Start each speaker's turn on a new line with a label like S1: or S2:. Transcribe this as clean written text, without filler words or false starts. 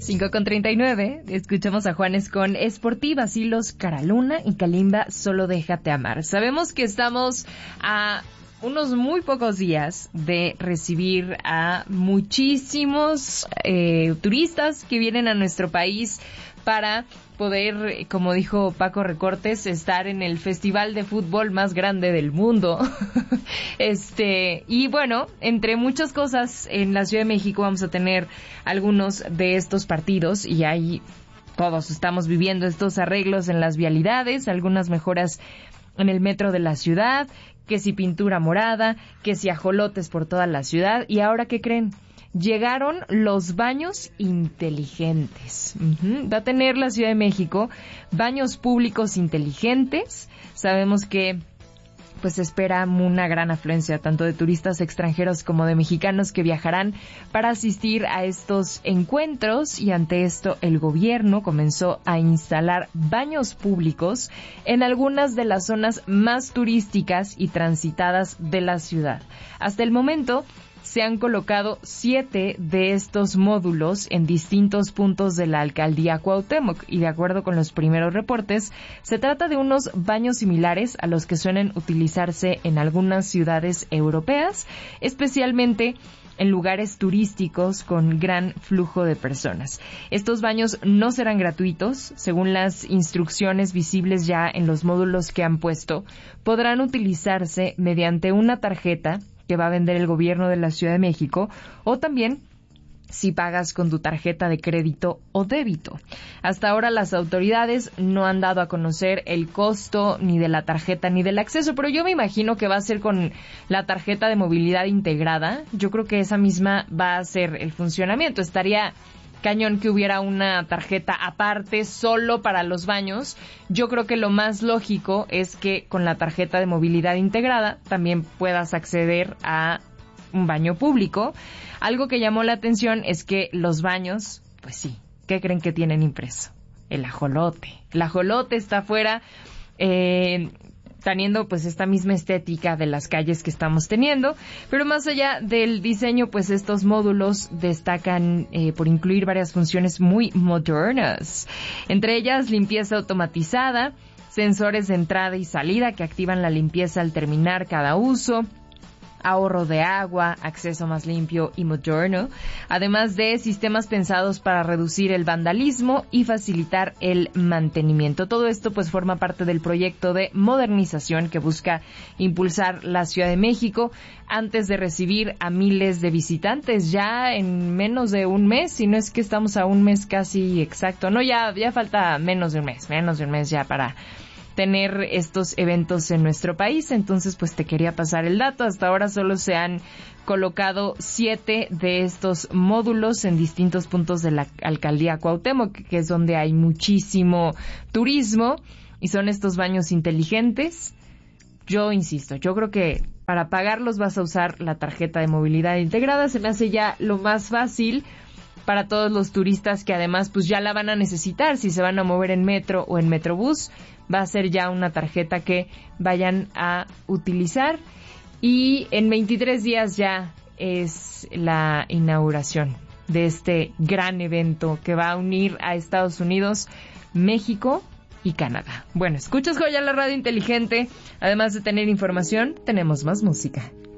S1: 5:39, escuchamos a Juanes con Esportiva, Silos, Caraluna y Kalimba, Solo Déjate Amar. Sabemos que estamos a unos muy pocos días de recibir a muchísimos turistas que vienen a nuestro país para poder, como dijo Paco Recortes, estar en el festival de fútbol más grande del mundo. Y bueno, entre muchas cosas, en la Ciudad de México vamos a tener algunos de estos partidos y ahí todos estamos viviendo estos arreglos en las vialidades, algunas mejoras en el metro de la ciudad, que si pintura morada, que si ajolotes por toda la ciudad. Y ahora, ¿qué creen? Llegaron los baños inteligentes. Va a tener la Ciudad de México baños públicos inteligentes. Sabemos que pues se espera una gran afluencia tanto de turistas extranjeros como de mexicanos que viajarán para asistir a estos encuentros, y ante esto el gobierno comenzó a instalar baños públicos en algunas de las zonas más turísticas y transitadas de la ciudad. Hasta el momento se han colocado 7 de estos módulos en distintos puntos de la alcaldía Cuauhtémoc, y de acuerdo con los primeros reportes, se trata de unos baños similares a los que suelen utilizarse en algunas ciudades europeas, especialmente en lugares turísticos con gran flujo de personas. Estos baños no serán gratuitos, según las instrucciones visibles ya en los módulos que han puesto, podrán utilizarse mediante una tarjeta que va a vender el gobierno de la Ciudad de México, o también si pagas con tu tarjeta de crédito o débito. Hasta ahora las autoridades no han dado a conocer el costo ni de la tarjeta ni del acceso, pero yo me imagino que va a ser con la tarjeta de movilidad integrada. Yo creo que esa misma va a ser el funcionamiento. Estaría cañón que hubiera una tarjeta aparte solo para los baños. Yo creo que lo más lógico es que con la tarjeta de movilidad integrada también puedas acceder a un baño público. Algo que llamó la atención es que los baños, pues sí, ¿qué creen que tienen impreso? El ajolote. El ajolote está afuera, teniendo pues esta misma estética de las calles que estamos teniendo, pero más allá del diseño, pues estos módulos destacan por incluir varias funciones muy modernas, entre ellas limpieza automatizada, sensores de entrada y salida que activan la limpieza al terminar cada uso, ahorro de agua, acceso más limpio y moderno, además de sistemas pensados para reducir el vandalismo y facilitar el mantenimiento. Todo esto pues forma parte del proyecto de modernización que busca impulsar la Ciudad de México antes de recibir a miles de visitantes ya en menos de un mes, si no es que estamos a un mes casi exacto. No, ya falta menos de un mes ya para tener estos eventos en nuestro país. Entonces pues te quería pasar el dato. Hasta ahora solo se han colocado 7 de estos módulos en distintos puntos de la alcaldía Cuauhtémoc, que es donde hay muchísimo turismo, y son estos baños inteligentes. Yo insisto, yo creo que para pagarlos vas a usar la tarjeta de movilidad integrada. Se me hace ya lo más fácil para todos los turistas que además pues ya la van a necesitar si se van a mover en metro o en metrobús. Va a ser ya una tarjeta que vayan a utilizar, y en 23 días ya es la inauguración de este gran evento que va a unir a Estados Unidos, México y Canadá. Bueno, escuchas Joya, la radio inteligente. Además de tener información, tenemos más música.